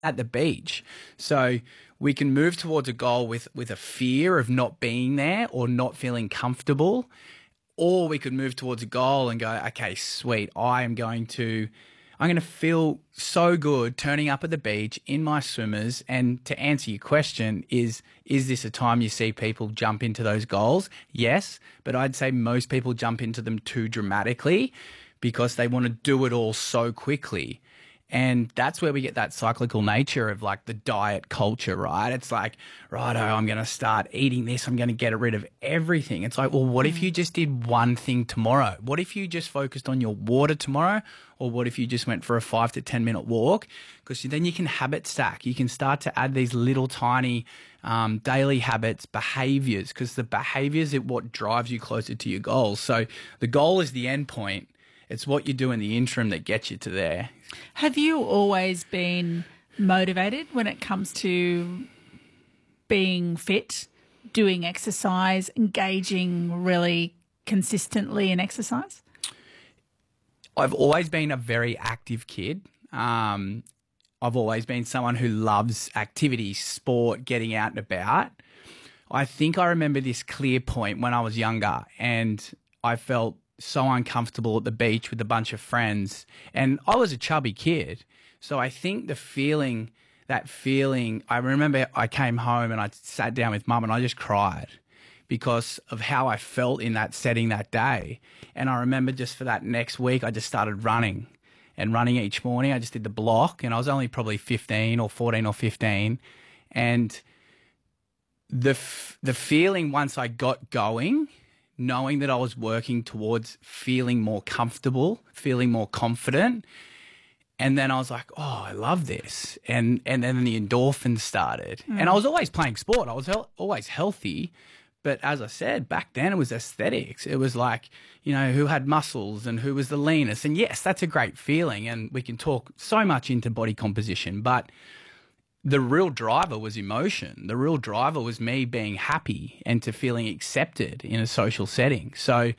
at the beach. So we can move towards a goal with a fear of not being there or not feeling comfortable, or we could move towards a goal and go, okay, sweet, I'm going to feel so good turning up at the beach in my swimmers. And to answer your question, is this a time you see people jump into those goals? Yes, but I'd say most people jump into them too dramatically because they want to do it all so quickly. And that's where we get that cyclical nature of like the diet culture, right? It's like, righto, I'm going to start eating this. I'm going to get rid of everything. It's like, well, what if you just did one thing tomorrow? What if you just focused on your water tomorrow? Or what if you just went for a 5 to 10 minute walk? Because then you can habit stack. You can start to add these little tiny daily habits, behaviors, because the behaviors are what drives you closer to your goals. So the goal is the end point. It's what you do in the interim that gets you to there. Have you always been motivated when it comes to being fit, doing exercise, engaging really consistently in exercise? I've always been a very active kid. I've always been someone who loves activity, sport, getting out and about. I think I remember this clear point when I was younger and I felt so uncomfortable at the beach with a bunch of friends, and I was a chubby kid. So I think that feeling, I remember I came home and I sat down with mum and I just cried because of how I felt in that setting that day. And I remember just for that next week, I just started running each morning. I just did the block, and I was only probably 15 or 14 or 15. And the feeling once I got going, knowing that I was working towards feeling more comfortable, feeling more confident. And then I was like, oh, I love this. And then the endorphins started. And I was always playing sport. I was always healthy. But as I said, back then it was aesthetics. It was like, you know, who had muscles and who was the leanest. And yes, that's a great feeling. And we can talk so much into body composition. But the real driver was emotion. The real driver was me being happy and to feeling accepted in a social setting. So,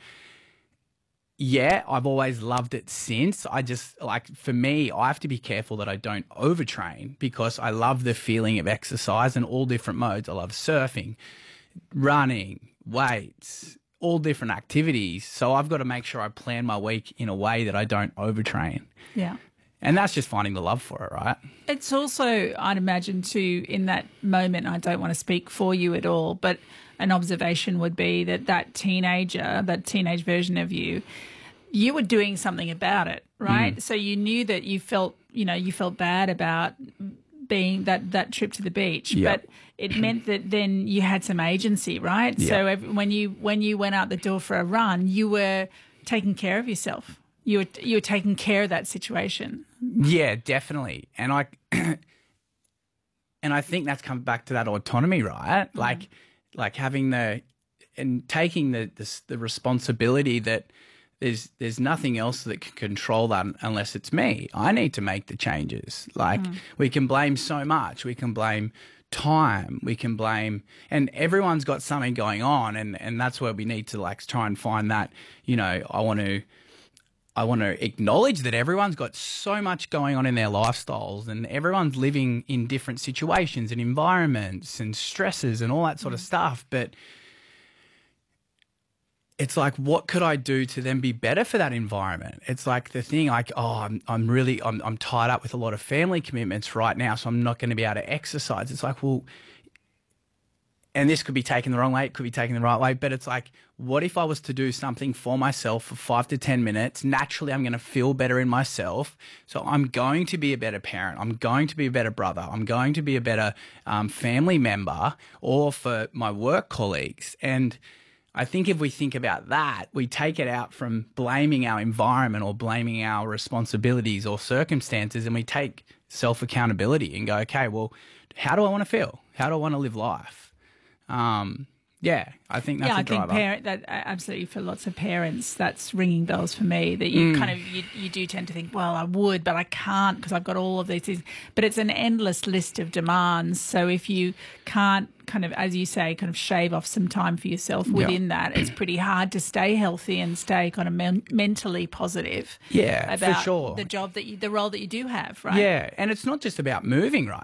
yeah, I've always loved it since. I just, like, for me, I have to be careful that I don't overtrain because I love the feeling of exercise in all different modes. I love surfing, running, weights, all different activities. So I've got to make sure I plan my week in a way that I don't overtrain. Yeah. And that's just finding the love for it, right? It's also, I'd imagine, too, in that moment, I don't want to speak for you at all, but an observation would be that teenage version of you, you were doing something about it, right? So you knew that you felt bad about being that trip to the beach, but it meant that then you had some agency, right? Yeah. So when you went out the door for a run, you were taking care of yourself. You were taking care of that situation. Yeah, definitely. And I think that's come back to that autonomy, right? Like having taking the responsibility that there's nothing else that can control that unless it's me. I need to make the changes. Like we can blame so much. We can blame time. We can blame, and everyone's got something going on, and that's where we need to like try and find that, you know, I want to acknowledge that everyone's got so much going on in their lifestyles and everyone's living in different situations and environments and stresses and all that sort of stuff. But it's like, what could I do to then be better for that environment? It's like the thing like, oh, I'm tied up with a lot of family commitments right now, so I'm not going to be able to exercise. It's like, well, and this could be taken the wrong way, it could be taken the right way, but it's like, what if I was to do something for myself for 5 to 10 minutes? Naturally, I'm going to feel better in myself. So I'm going to be a better parent. I'm going to be a better brother. I'm going to be a better family member, or for my work colleagues. And I think if we think about that, we take it out from blaming our environment or blaming our responsibilities or circumstances, and we take self-accountability and go, okay, well, how do I want to feel? How do I want to live life? Yeah, I think that's yeah, a I think driver. that absolutely for lots of parents, that's ringing bells for me. That you kind of you do tend to think, well, I would, but I can't because I've got all of these things. But it's an endless list of demands. So if you can't kind of, as you say, kind of shave off some time for yourself within that, it's pretty hard to stay healthy and stay kind of mentally positive. Yeah, for about sure. the job that the role that you do have, right? Yeah, and it's not just about moving, right?